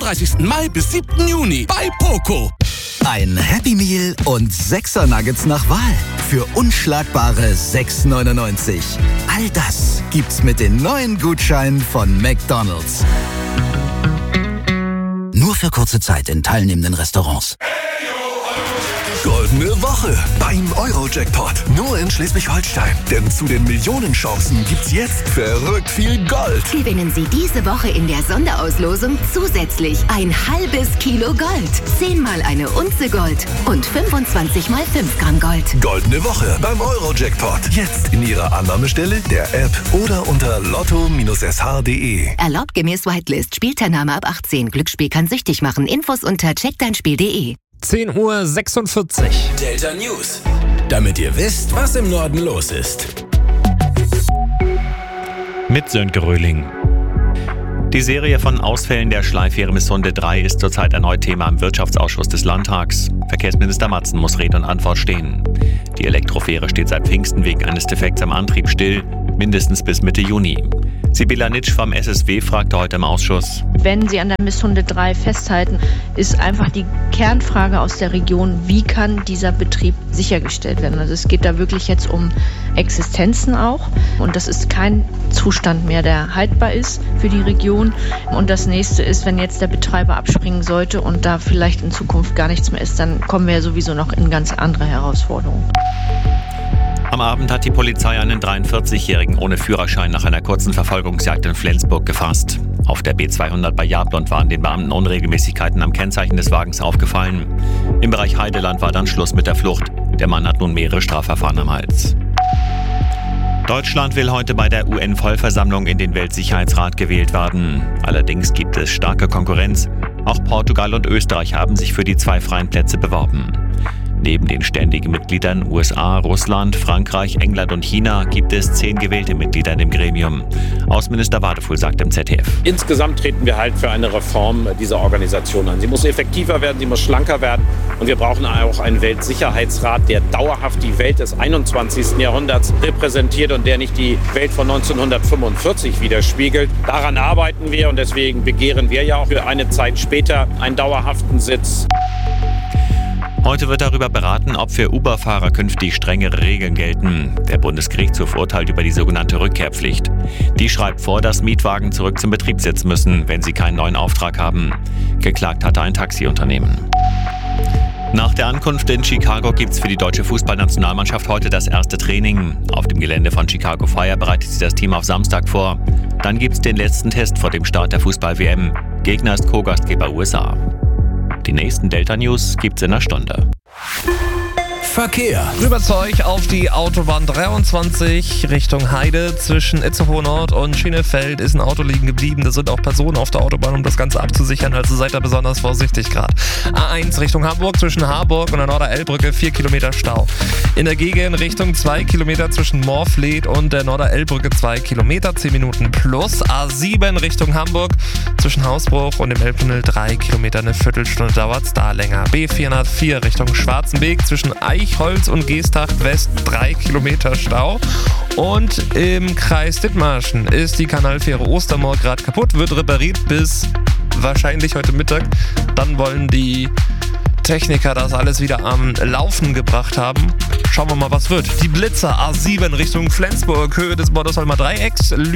31. Mai bis 7. Juni bei Poco. Ein Happy Meal und 6er Nuggets nach Wahl für unschlagbare 6,99. All das gibt's mit den neuen Gutscheinen von McDonald's. Nur für kurze Zeit in teilnehmenden Restaurants. Goldene Woche beim Euro-Jackpot. Nur in Schleswig-Holstein. Denn zu den Millionenchancen gibt's jetzt verrückt viel Gold. Gewinnen Sie diese Woche in der Sonderauslosung zusätzlich ein halbes Kilo Gold, 10 mal eine Unze Gold und 25 mal 5 Gramm Gold. Goldene Woche beim Euro-Jackpot. Jetzt in Ihrer Annahmestelle, der App oder unter lotto-sh.de. Erlaubt gemäß Whitelist. Spielteilnahme ab 18. Glücksspiel kann süchtig machen. Infos unter checkdeinspiel.de. 10:46 Uhr. Delta News. Damit ihr wisst, was im Norden los ist. Mit Sönke Röhling. Die Serie von Ausfällen der Schleifähre Misssunde 3 ist zurzeit erneut Thema im Wirtschaftsausschuss des Landtags. Verkehrsminister Matzen muss Rede und Antwort stehen. Die Elektrofähre steht seit Pfingsten wegen eines Defekts am Antrieb still, mindestens bis Mitte Juni. Sibylla Nitsch vom SSW fragte heute im Ausschuss. Wenn Sie an der Misssunde 3 festhalten, ist einfach die Kernfrage aus der Region, wie kann dieser Betrieb sichergestellt werden? Also es geht da wirklich jetzt um Existenzen auch. Und das ist kein Zustand mehr, der haltbar ist für die Region. Und das nächste ist, wenn jetzt der Betreiber abspringen sollte und da vielleicht in Zukunft gar nichts mehr ist, dann kommen wir ja sowieso noch in ganz andere Herausforderungen. Am Abend hat die Polizei einen 43-Jährigen ohne Führerschein nach einer kurzen Verfolgungsjagd in Flensburg gefasst. Auf der B200 bei Jablond waren den Beamten Unregelmäßigkeiten am Kennzeichen des Wagens aufgefallen. Im Bereich Heideland war dann Schluss mit der Flucht. Der Mann hat nun mehrere Strafverfahren am Hals. Deutschland will heute bei der UN-Vollversammlung in den Weltsicherheitsrat gewählt werden. Allerdings gibt es starke Konkurrenz. Auch Portugal und Österreich haben sich für die 2 freien Plätze beworben. Neben den ständigen Mitgliedern USA, Russland, Frankreich, England und China gibt es 10 gewählte Mitglieder im Gremium. Außenminister Wadefuhl sagt im ZDF. Insgesamt treten wir halt für eine Reform dieser Organisation an. Sie muss effektiver werden, sie muss schlanker werden. Und wir brauchen auch einen Weltsicherheitsrat, der dauerhaft die Welt des 21. Jahrhunderts repräsentiert und der nicht die Welt von 1945 widerspiegelt. Daran arbeiten wir und deswegen begehren wir ja auch für eine Zeit später einen dauerhaften Sitz. Heute wird darüber beraten, ob für Uber-Fahrer künftig strengere Regeln gelten. Der Bundesgerichtshof urteilt über die sogenannte Rückkehrpflicht. Die schreibt vor, dass Mietwagen zurück zum Betriebssitz müssen, wenn sie keinen neuen Auftrag haben. Geklagt hatte ein Taxiunternehmen. Nach der Ankunft in Chicago gibt's für die deutsche Fußballnationalmannschaft heute das erste Training. Auf dem Gelände von Chicago Fire bereitet sich das Team auf Samstag vor. Dann gibt's den letzten Test vor dem Start der Fußball-WM. Gegner ist Co-Gastgeber USA. Die nächsten Delta News gibt's in einer Stunde. Verkehr. Rüber zu euch auf die Autobahn 23 Richtung Heide. Zwischen Itzehoe Nord und Schienefeld ist ein Auto liegen geblieben. Da sind auch Personen auf der Autobahn, um das Ganze abzusichern. Also seid da besonders vorsichtig gerade. A1 Richtung Hamburg zwischen Harburg und der Norder-Elb-Brücke 4 Kilometer Stau. In der Gegenrichtung 2 Kilometer zwischen Morfleet und der Norder-Elb-Brücke 2 Kilometer, 10 Minuten plus. A7 Richtung Hamburg zwischen Hausbruch und dem Elbtunnel 3 Kilometer, eine Viertelstunde dauert's da länger. B404 Richtung Schwarzenbeek zwischen Eichholz und Geesthacht West 3 Kilometer Stau. Und im Kreis Dithmarschen ist die Kanalfähre Ostermoor gerade kaputt, wird repariert bis wahrscheinlich heute Mittag. Dann wollen die Techniker das alles wieder am Laufen gebracht haben. Schauen wir mal, was wird. Die Blitzer A7 Richtung Flensburg, Höhe des Bordesheimer Dreiecks.